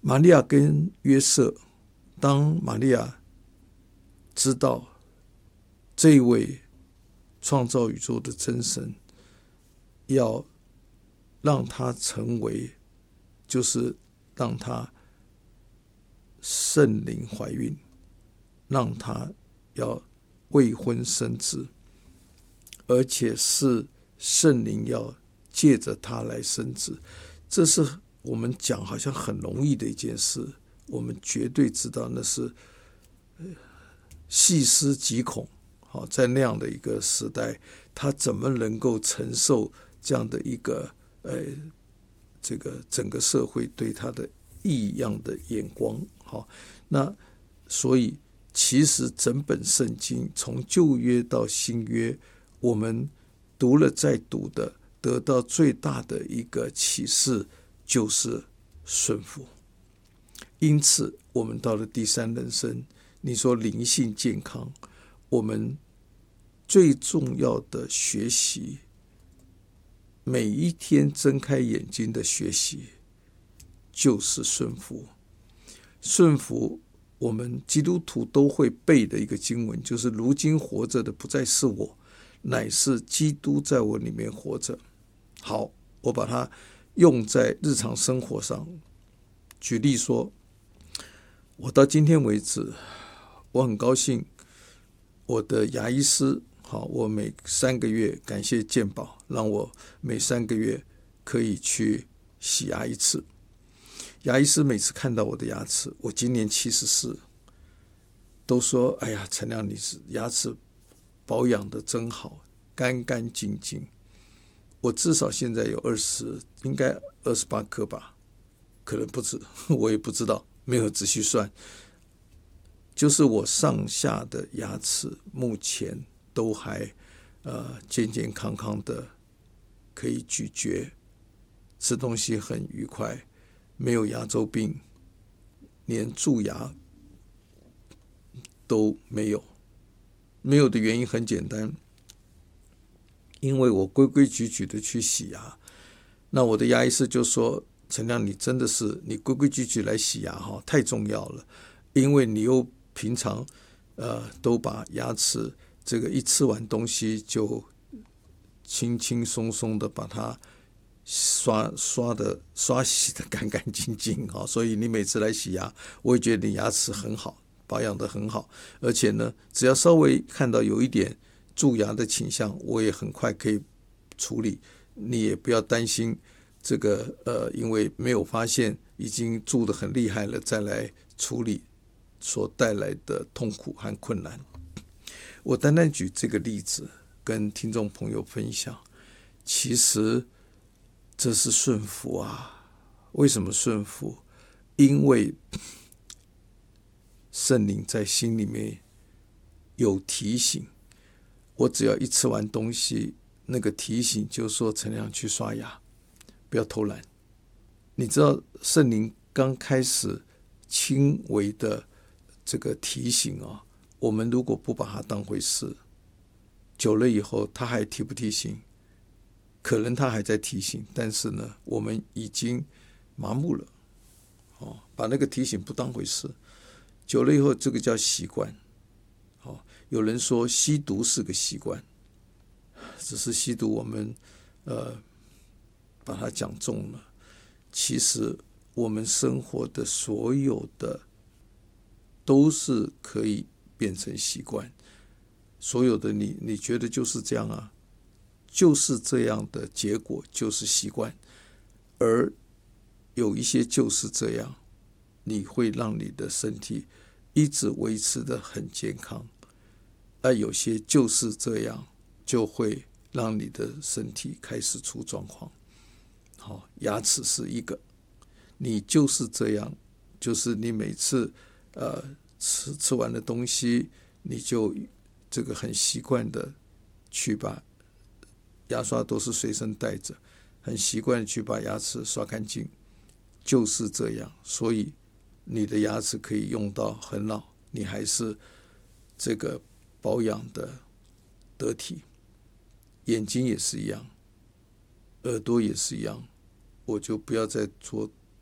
玛利亚跟约瑟，当玛利亚知道这位创造宇宙的真神要让他成为，就是让他圣灵怀孕，让他要未婚生子，而且是圣灵要借着他来生子。这是我们讲好像很容易的一件事，我们绝对知道那是细思极恐。在那样的一个时代，他怎么能够承受这样的一个这个整个社会对他的异样的眼光？那所以其实整本圣经从旧约到新约，我们读了再读的，得到最大的一个启示就是顺服。因此我们到了第三人生，你说灵性健康，我们最重要的学习，每一天睁开眼睛的学习就是顺服。顺服我们基督徒都会背的一个经文，就是如今活着的不再是我，乃是基督在我里面活着。好，我把它用在日常生活上。举例说，我到今天为止，我很高兴我的牙医师，我每3个月，感谢健保，让我每3个月可以去洗牙一次。牙医师每次看到我的牙齿，我今年74，都说：“哎呀，陈亮，你是牙齿保养的真好，干干净净。”我至少现在有应该28颗吧，可能不止，我也不知道，没有仔细算。就是我上下的牙齿目前都还健健康康的，可以咀嚼，吃东西很愉快，没有牙周病，连蛀牙都没有。没有的原因很简单，因为我规规矩矩的去洗牙。那我的牙医师就说：“陈亮，你真的是你规规矩矩来洗牙太重要了，因为你又平常都把牙齿这个一吃完东西就轻轻松松的把它刷洗的干干净净，所以你每次来洗牙，我也觉得你牙齿很好，保养的很好，而且呢，只要稍微看到有一点蛀牙的倾向，我也很快可以处理，你也不要担心这个因为没有发现已经蛀得很厉害了再来处理所带来的痛苦和困难。”我单单举这个例子跟听众朋友分享，其实这是顺服啊。为什么顺服？因为圣灵在心里面有提醒，我只要一吃完东西，那个提醒就说陈亮去刷牙，不要偷懒。你知道圣灵刚开始轻微的这个提醒我们如果不把它当回事，久了以后他还提不提醒？可能他还在提醒，但是呢，我们已经麻木了，把那个提醒不当回事。久了以后，这个叫习惯。有人说吸毒是个习惯，只是吸毒我们把它讲重了。其实我们生活的所有的都是可以变成习惯，所有的你觉得就是这样啊，就是这样的结果就是习惯，而有一些就是这样，你会让你的身体一直维持得很健康，而有些就是这样，就会让你的身体开始出状况。牙齿是一个，你就是这样，就是你每次吃完的东西，你就这个很习惯的去把牙刷都是随身带着，很习惯的去把牙齿刷干净，就是这样。所以你的牙齿可以用到很老，你还是这个保养的得体。眼睛也是一样，耳朵也是一样，我就不要再